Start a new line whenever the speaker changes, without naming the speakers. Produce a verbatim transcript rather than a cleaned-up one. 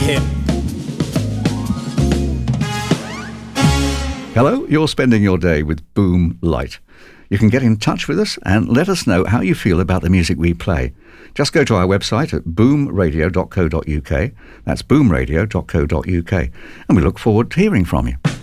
him.
Hello, you're spending your day with Boom Light. You can get in touch with us and let us know how you feel about the music we play. Just go to our website at boom radio dot co dot uk. That's boom radio dot co dot uk. And we look forward to hearing from you.